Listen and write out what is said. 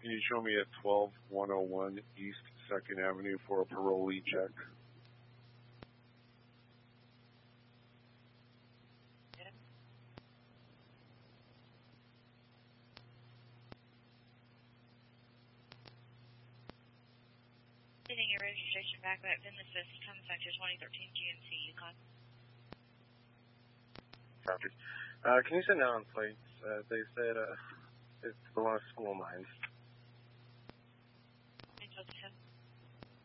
Can you show me at 12101 East 2nd Avenue for a parolee check? Getting your registration back at Finley System, Sector 2013 GMC, Yukon. Copy. Can you send down plates? They said it belongs to School Mines.